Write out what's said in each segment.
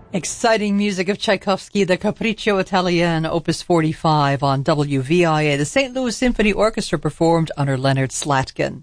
Exciting music of Tchaikovsky, the Capriccio Italien, Opus 45 on WVIA. The St. Louis Symphony Orchestra performed under Leonard Slatkin.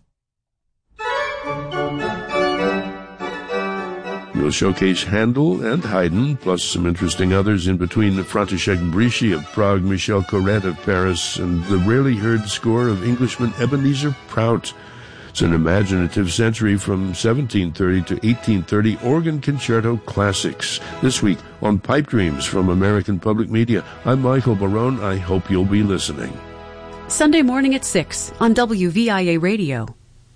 We'll showcase Handel and Haydn, plus some interesting others in between František Bríši of Prague, Michel Corrette of Paris, and the rarely heard score of Englishman Ebenezer Prout. It's an imaginative century from 1730 to 1830 organ concerto classics. This week on Pipe Dreams from American Public Media. I'm Michael Barone. I hope you'll be listening. Sunday morning at 6 on WVIA Radio.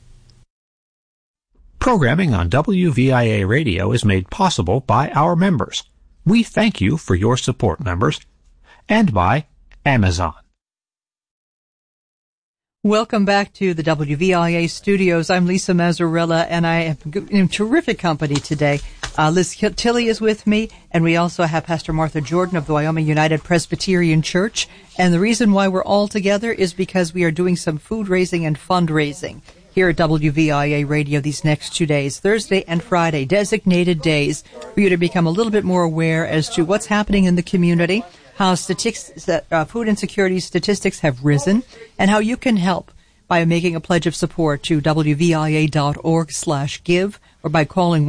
Programming on WVIA Radio is made possible by our members. We thank you for your support, members, and by Amazon. Welcome back to the WVIA studios. I'm Lisa Mazzarella, and I am in terrific company today. Liz Tilley is with me, and we also have Pastor Martha Jordan of the Wyoming United Presbyterian Church. And the reason why we're all together is because we are doing some food raising and fundraising here at WVIA Radio these next 2 days, Thursday and Friday, designated days for you to become a little bit more aware as to what's happening in the community, how food insecurity statistics have risen, and how you can help by making a pledge of support to WVIA.org/give or by calling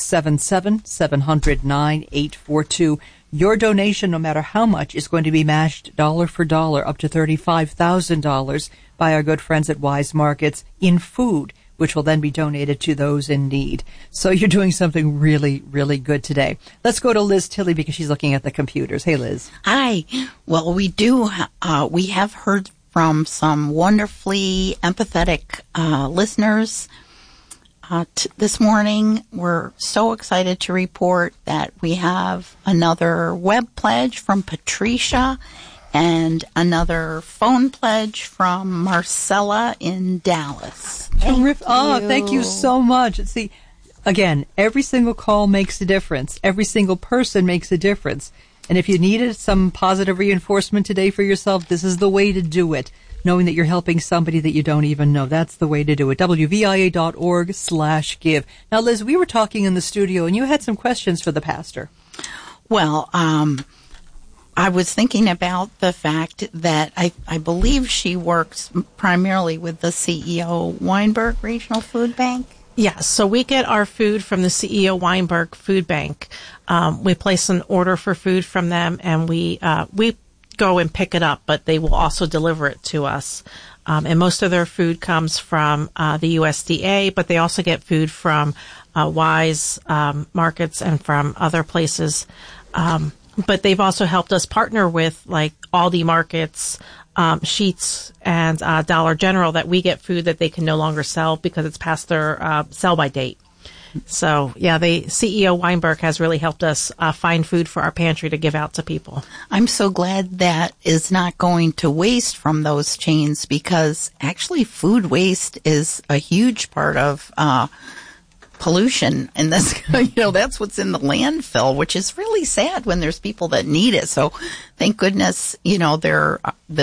1-877-700-9842. Your donation, no matter how much, is going to be matched dollar for dollar up to $35,000 by our good friends at Wise Markets in food, which will then be donated to those in need. So you're doing something really, really good today. Let's go to Liz Tilley because she's looking at the computers. Hey, Liz. Hi. Well, we have heard from some wonderfully empathetic listeners this morning. We're so excited to report that we have another web pledge from Patricia and another phone pledge from Marcella in Dallas. Thank you so much. See, again, every single call makes a difference. Every single person makes a difference. And if you needed some positive reinforcement today for yourself, this is the way to do it, knowing that you're helping somebody that you don't even know. That's the way to do it. WVIA.org/give. Now, Liz, we were talking in the studio, and you had some questions for the pastor. Well, I was thinking about the fact that I believe she works primarily with the CEO Weinberg Regional Food Bank. Yes, so we get our food from the CEO Weinberg Food Bank. We place an order for food from them, and we go and pick it up, but they will also deliver it to us. And most of their food comes from the USDA, but they also get food from Wise Markets and from other places. But they've also helped us partner with like Aldi Markets, Sheetz, and Dollar General, that we get food that they can no longer sell because it's past their sell-by date. So, yeah, the CEO Weinberg has really helped us find food for our pantry to give out to people. I'm so glad that is not going to waste from those chains, because actually food waste is a huge part of pollution in this. That's what's in the landfill, which is really sad when there's people that need it. So thank goodness, the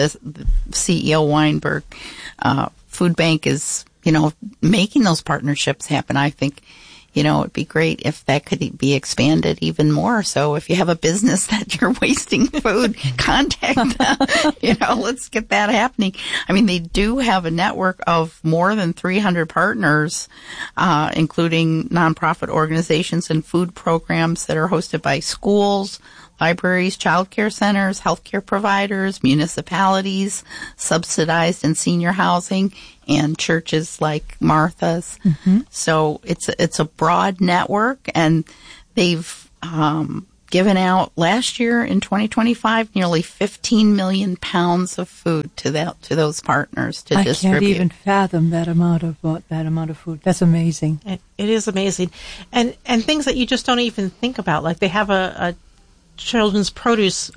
CEO Weinberg Food Bank is, making those partnerships happen. I think, it'd be great if that could be expanded even more. So if you have a business that you're wasting food, contact them. Let's get that happening. I mean, they do have a network of more than 300 partners, including nonprofit organizations and food programs that are hosted by schools, libraries, child care centers, healthcare providers, municipalities, subsidized and senior housing, and churches like Martha's. Mm-hmm. So it's a broad network, and they've given out last year in 2025 nearly 15 million pounds of food to those partners to distribute. I can't even fathom that amount of food. That's amazing. It is amazing, and things that you just don't even think about. Like they have a children's produce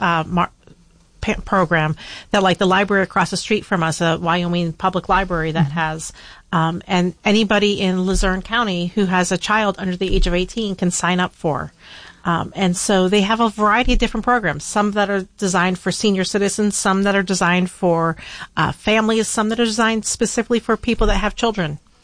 program that, like the library across the street from us, a Wyoming Public Library that has, and anybody in Luzerne County who has a child under the age of 18 can sign up for. And so they have a variety of different programs, some that are designed for senior citizens, some that are designed for families, some that are designed specifically for people that have children.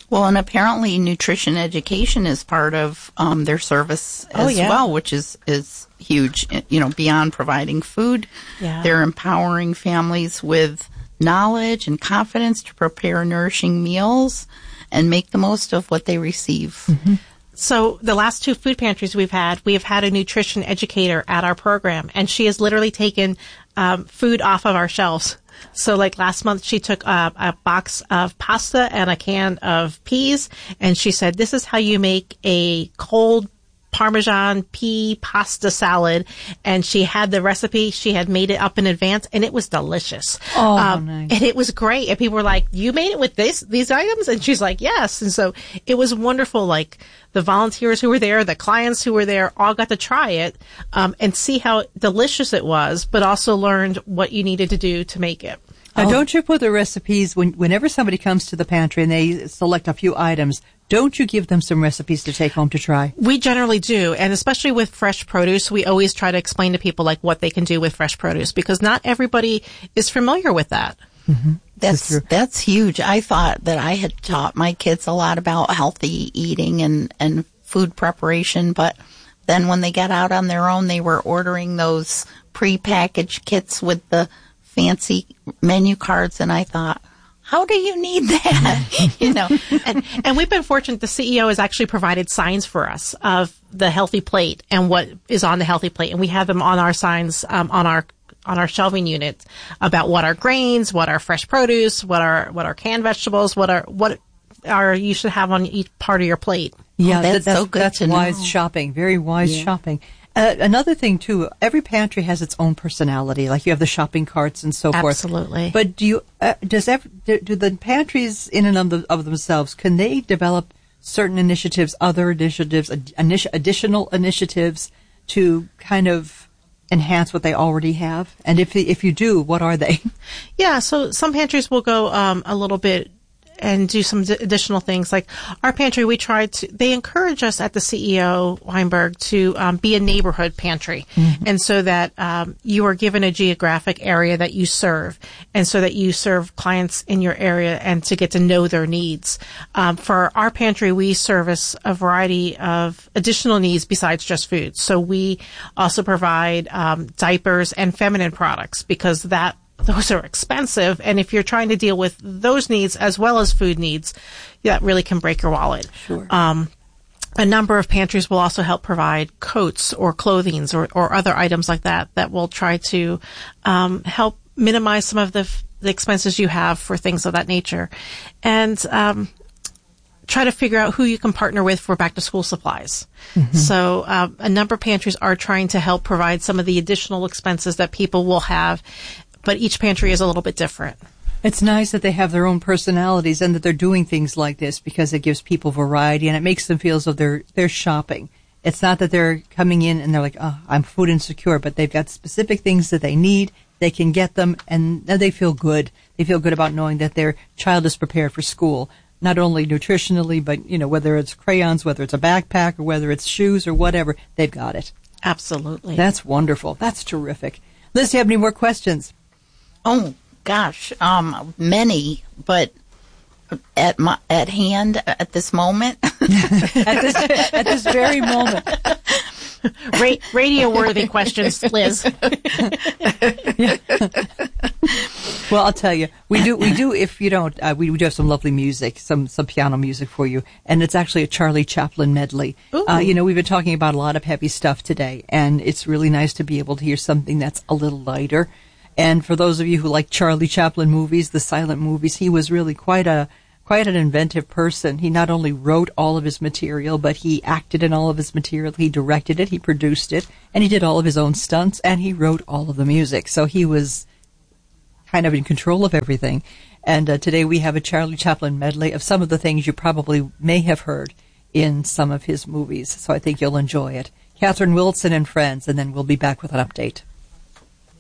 Well, and apparently nutrition education is part of their service as well, which is huge. Beyond providing food, they're empowering families with knowledge and confidence to prepare nourishing meals and make the most of what they receive. Mm-hmm. So the last 2 food pantries we have had a nutrition educator at our program, and she has literally taken food off of our shelves. So like last month, she took a box of pasta and a can of peas, and she said, this is how you make a cold Parmesan pea pasta salad. And she had the recipe. She had made it up in advance, and it was delicious. Oh, nice. And it was great. And people were like, you made it with these items? And she's like, yes. And so it was wonderful. Like the volunteers who were there, the clients who were there, all got to try it and see how delicious it was, but also learned what you needed to do to make it. Now, don't you put the recipes, whenever somebody comes to the pantry and they select a few items, don't you give them some recipes to take home to try? We generally do, and especially with fresh produce, we always try to explain to people like what they can do with fresh produce, because not everybody is familiar with that. Mm-hmm. That's huge. I thought that I had taught my kids a lot about healthy eating and food preparation, but then when they got out on their own, they were ordering those prepackaged kits with the fancy menu cards, and I thought, how do you need that? And we've been fortunate. The CEO has actually provided signs for us of the healthy plate and what is on the healthy plate, and we have them on our signs on our shelving unit about what are grains, what are fresh produce, what are canned vegetables, what are you should have on each part of your plate. Yeah, that's so good. That's to wise know. shopping. Very wise shopping. Another thing too, every pantry has its own personality. Like you have the shopping carts and so forth. Absolutely. But do the pantries in and of themselves, can they develop certain initiatives, other initiatives, additional initiatives to kind of enhance what they already have? And if you do, what are they? Yeah, so some pantries will go a little bit and do some additional things. Like our pantry, they encourage us at the CEO Weinberg to be a neighborhood pantry. Mm-hmm. And so that you are given a geographic area that you serve, and so that you serve clients in your area and to get to know their needs. For our pantry, we service a variety of additional needs besides just food. So we also provide diapers and feminine products, because those are expensive, and if you're trying to deal with those needs as well as food needs, that really can break your wallet. Sure. A number of pantries will also help provide coats or clothings or other items like that will try to help minimize some of the expenses you have for things of that nature, and try to figure out who you can partner with for back-to-school supplies. Mm-hmm. So a number of pantries are trying to help provide some of the additional expenses that people will have, but each pantry is a little bit different. It's nice that they have their own personalities and that they're doing things like this, because it gives people variety and it makes them feel as though they're shopping. It's not that they're coming in and they're like, oh, I'm food insecure, but they've got specific things that they need. They can get them, and they feel good. They feel good about knowing that their child is prepared for school, not only nutritionally, but, whether it's crayons, whether it's a backpack, or whether it's shoes or whatever, they've got it. Absolutely. That's wonderful. That's terrific. Liz, do you have any more questions? Oh, gosh, many, but at hand at this moment. at this very moment. Radio-worthy questions, Liz. Well, I'll tell you, we do. If you don't, we do have some lovely music, some piano music for you, and it's actually a Charlie Chaplin medley. We've been talking about a lot of heavy stuff today, and it's really nice to be able to hear something that's a little lighter. And for those of you who like Charlie Chaplin movies, the silent movies, he was really quite an inventive person. He not only wrote all of his material, but he acted in all of his material. He directed it, he produced it, and he did all of his own stunts, and he wrote all of the music. So he was kind of in control of everything. And today we have a Charlie Chaplin medley of some of the things you probably may have heard in some of his movies. So I think you'll enjoy it. Catherine Wilson and Friends, and then we'll be back with an update.